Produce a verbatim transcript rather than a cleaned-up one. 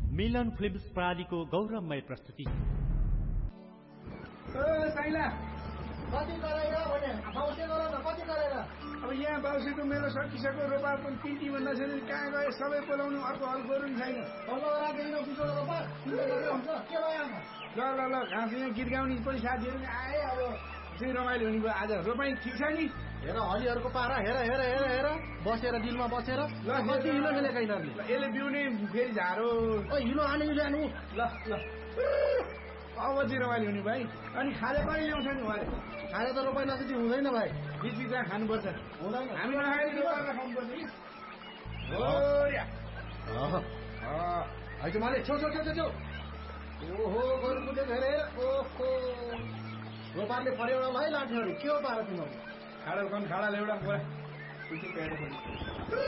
मिलन films प्रणालीको गौरवमय प्रस्तुति। कति गरेर भने बाउसे गर न कति गरेर अब यहाँ बाउसेको मेरो सकिसक्यो रोपा पनि तिनटी भन्दा छैन कहाँ गए सबै बोलाउनु अर्को हल गरौँ छैन तल्लो राख्दैन बिचो रोपा हुन्छ के भयो ल ल ल घाँस यहाँ गीत गाउने पनि साथीहरू आए अब चाहिँ रमाइलो हुने भयो आज रोपाई ठिक छ नि हेर हलीहरूको पारा हेर हेर हेर हेर बसेर दिलमा बसेर ल कति हिलो खेलेका यिनीहरूले यसले बिउनै फेरि झारो हिलो हाने जानु ल ल अब चाहिँ रमाइलो हुने भाइ अनि खाजा पनि ल्याउँछ नि भाइ खाजा त रोपाइ नसुती हुँदैन भाइ बिच बिचमा खानुपर्छ हुँदैन हामी नखाने खानुपर्छ कि अहिले मैले छेउ छेउ छेउ छेउ ओहो गरु कुदेको हेर ओहो रोपारले फर्याउन है लाठीहरू के हो पारा तिमीहरू खाडा कम खाडा ल्याउडा मोरा